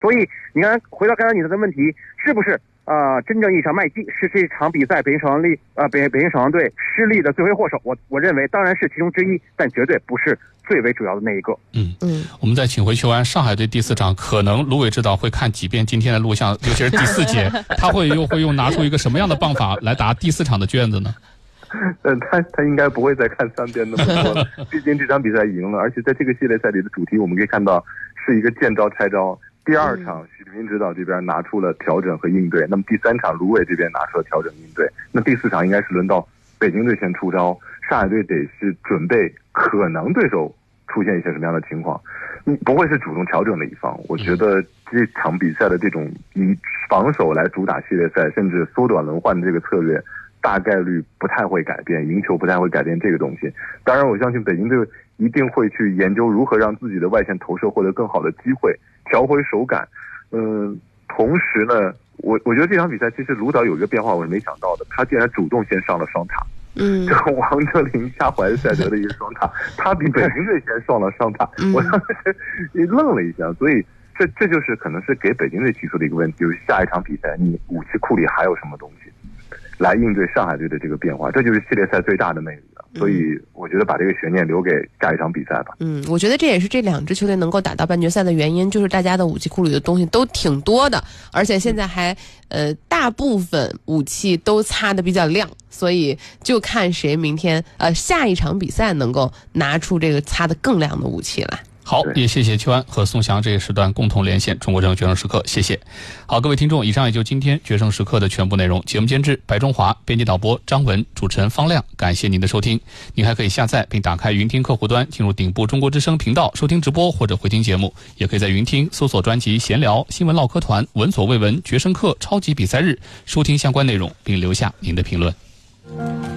所以你看，回到刚才你的问题，是不是真正意义上麦基是这场比赛北京首航队失利的罪魁祸首？我认为当然是其中之一，但绝对不是最为主要的那一个。 我们再请回球员，上海队第4场可能卢伟指导会看几遍今天的录像，尤其是第4节，他会用拿出一个什么样的办法来答第4场的卷子呢？ 他应该不会再看3遍那么多了，毕竟这场比赛赢了，而且在这个系列赛里的主题我们可以看到是一个见招拆招。第2场许立明指导这边拿出了调整和应对，那么第3场卢伟这边拿出了调整应对，那第4场应该是轮到北京队先出招，上海队得是准备可能对手出现一些什么样的情况，不会是主动调整的一方。我觉得这场比赛的这种以防守来主打系列赛，甚至缩短轮换的这个策略，大概率不太会改变，赢球不太会改变这个东西。当然我相信北京队一定会去研究如何让自己的外线投射获得更好的机会，调回手感。同时呢，我觉得这场比赛其实卢导有一个变化我是没想到的，他竟然主动先上了双塔。这个王哲林加怀塞德的一个双塔，他比北京队先上了双塔，我当时愣了一下。所以这就是可能是给北京队提出的一个问题，就是下一场比赛你武器库里还有什么东西来应对上海队的这个变化，这就是系列赛最大的魅力了。所以我觉得把这个悬念留给下一场比赛吧。 我觉得这也是这2支球队能够打到半决赛的原因，就是大家的武器库里的东西都挺多的，而且现在还大部分武器都擦得比较亮，所以就看谁明天下一场比赛能够拿出这个擦得更亮的武器来。 好，也谢谢邱安和宋翔这一时段共同连线中国正决胜时刻，谢谢。好，各位听众，以上也就今天决胜时刻的全部内容。节目监制白中华，编辑导播张文，主持人方亮，感谢您的收听。您还可以下载并打开云听客户端，进入顶部中国之声频道收听直播或者回听节目，也可以在云听搜索专辑闲聊、新闻唠嗑团、闻所未闻、决胜课、超级比赛日，收听相关内容并留下您的评论。